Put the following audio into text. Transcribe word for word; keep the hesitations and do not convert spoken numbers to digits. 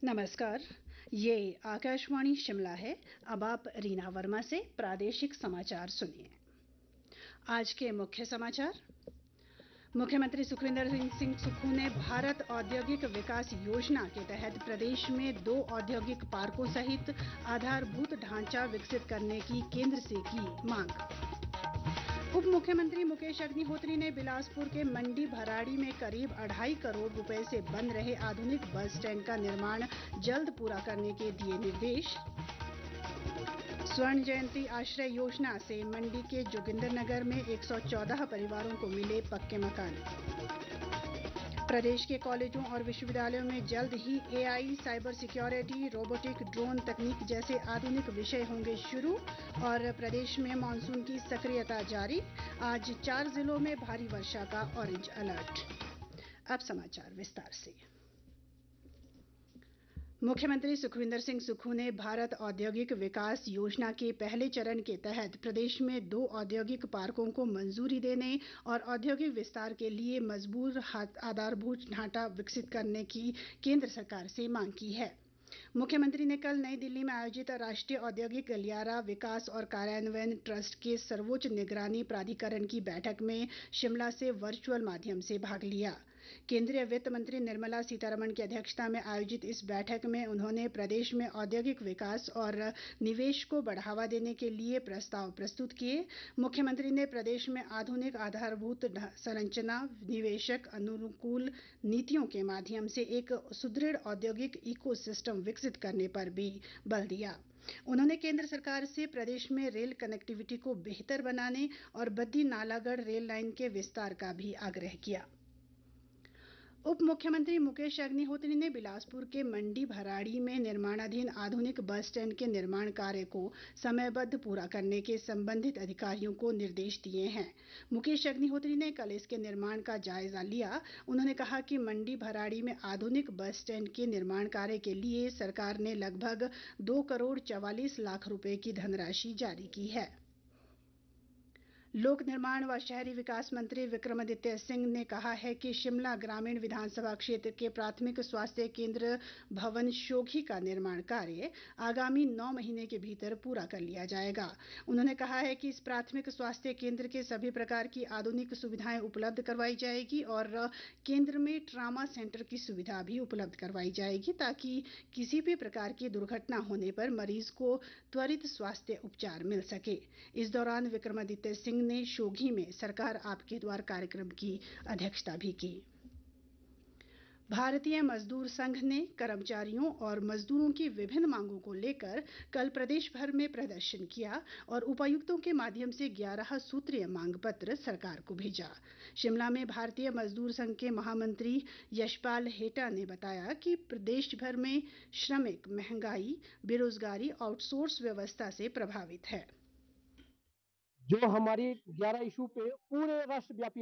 नमस्कार। ये आकाशवाणी शिमला है। अब आप रीना वर्मा से प्रादेशिक समाचार सुनिए। आज के मुख्य समाचार। मुख्यमंत्री सुखविंदर सिंह सुक्खू ने भारत औद्योगिक विकास योजना के तहत प्रदेश में दो औद्योगिक पार्कों सहित आधारभूत ढांचा विकसित करने की केंद्र से की मांग। उप मुख्यमंत्री मुकेश अग्निहोत्री ने बिलासपुर के मंडी भराड़ी में करीब अढ़ाई करोड़ रुपए से बन रहे आधुनिक बस स्टैंड का निर्माण जल्द पूरा करने के दिए निर्देश। स्वर्ण जयंती आश्रय योजना से मंडी के जोगिंदरनगर में एक सौ चौदह परिवारों को मिले पक्के मकान। प्रदेश के कॉलेजों और विश्वविद्यालयों में जल्द ही AI, cyber security, robotic, drone तकनीक जैसे आधुनिक विषय होंगे शुरू। और प्रदेश में मानसून की सक्रियता जारी। आज चार जिलों में भारी वर्षा का ऑरेंज अलर्ट। अब समाचार विस्तार से। मुख्यमंत्री सुखविंदर सिंह सुक्खू ने भारत औद्योगिक विकास योजना के पहले चरण के तहत प्रदेश में दो औद्योगिक पार्कों को मंजूरी देने और औद्योगिक विस्तार के लिए मजबूत आधारभूत ढांचा विकसित करने की केंद्र सरकार से मांग की है। मुख्यमंत्री ने कल नई दिल्ली में आयोजित राष्ट्रीय औद्योगिक गलियारा विकास और कार्यान्वयन ट्रस्ट के सर्वोच्च निगरानी प्राधिकरण की बैठक में शिमला से वर्चुअल माध्यम से भाग लिया। केंद्रीय वित्त मंत्री निर्मला सीतारमण की अध्यक्षता में आयोजित इस बैठक में उन्होंने प्रदेश में औद्योगिक विकास और निवेश को बढ़ावा देने के लिए प्रस्ताव प्रस्तुत किए। मुख्यमंत्री ने प्रदेश में आधुनिक आधारभूत संरचना, निवेशक अनुकूल नीतियों के माध्यम से एक सुदृढ़ औद्योगिक इकोसिस्टम विकसित करने पर भी बल दिया। उन्होंने केंद्र सरकार से प्रदेश में रेल कनेक्टिविटी को बेहतर बनाने और बद्दी नालागढ़ रेल लाइन के विस्तार का भी आग्रह किया। उप मुख्यमंत्री मुकेश अग्निहोत्री ने बिलासपुर के मंडी भराड़ी में निर्माणाधीन आधुनिक बस स्टैंड के निर्माण कार्य को समयबद्ध पूरा करने के संबंधित अधिकारियों को निर्देश दिए हैं। मुकेश अग्निहोत्री ने कल इसके निर्माण का जायजा लिया। उन्होंने कहा कि मंडी भराड़ी में आधुनिक बस स्टैंड के निर्माण कार्य के लिए सरकार ने लगभग दो करोड़ चवालीस लाख रुपए की धनराशि जारी की है। लोक निर्माण व शहरी विकास मंत्री विक्रमादित्य सिंह ने कहा है कि शिमला ग्रामीण विधानसभा क्षेत्र के प्राथमिक स्वास्थ्य केंद्र भवन शोघी का निर्माण कार्य आगामी नौ महीने के भीतर पूरा कर लिया जाएगा। उन्होंने कहा है कि इस प्राथमिक स्वास्थ्य केंद्र के सभी प्रकार की आधुनिक सुविधाएं उपलब्ध करवाई जाएगी और केंद्र में ट्रामा सेंटर की सुविधा भी उपलब्ध करवाई जाएगी ताकि किसी भी प्रकार की दुर्घटना होने पर मरीज को त्वरित स्वास्थ्य उपचार मिल सके। इस दौरान विक्रमादित्य सिंह ने शोघी में सरकार आपके द्वार कार्यक्रम की अध्यक्षता भी की। भारतीय मजदूर संघ ने कर्मचारियों और मजदूरों की विभिन्न मांगों को लेकर कल प्रदेश भर में प्रदर्शन किया और उपायुक्तों के माध्यम से ग्यारह सूत्रीय मांग पत्र सरकार को भेजा। शिमला में भारतीय मजदूर संघ के महामंत्री यशपाल हेटा ने बताया कि प्रदेश भर में श्रमिक महंगाई, बेरोजगारी, आउटसोर्स व्यवस्था से प्रभावित है। जो हमारी ग्यारह इशू पे पूरे राष्ट्रव्यापी